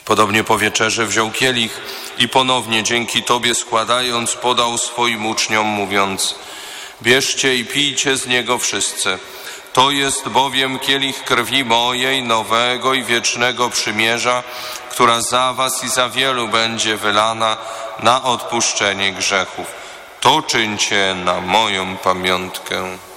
Podobnie po wieczerzy wziął kielich i ponownie dzięki Tobie składając podał swoim uczniom, mówiąc: bierzcie i pijcie z niego wszyscy. To jest bowiem kielich krwi mojej, nowego i wiecznego przymierza, która za was i za wielu będzie wylana na odpuszczenie grzechów. To czyńcie na moją pamiątkę.